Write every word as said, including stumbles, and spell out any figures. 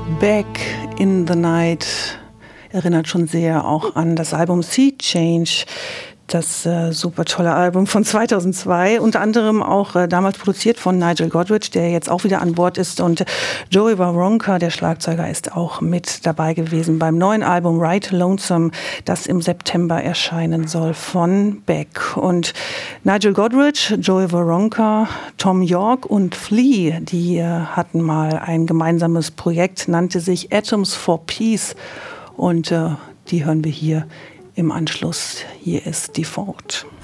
Back in the Night erinnert schon sehr auch an das Album Sea Change, das äh, super tolle Album von zweitausendzwei, unter anderem auch äh, damals produziert von Nigel Godrich, der jetzt auch wieder an Bord ist, und Joey Waronker, der Schlagzeuger, ist auch mit dabei gewesen beim neuen Album Right Lonesome, das im September erscheinen soll von Beck. Und Nigel Godrich, Joey Waronker, Tom York und Flea, die äh, hatten mal ein gemeinsames Projekt, nannte sich Atoms for Peace, und äh, die hören wir hier im Anschluss. Hier ist Default.